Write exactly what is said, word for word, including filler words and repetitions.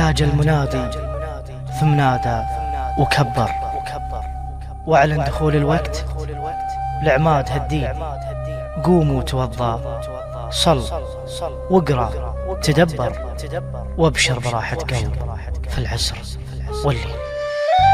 جاج المنادي ثم نادى وكبر واعلن دخول الوقت لعماد هالدين. قوم وتوضى، صل واقرأ تدبر، وابشر براحة قلب في العسر والليل.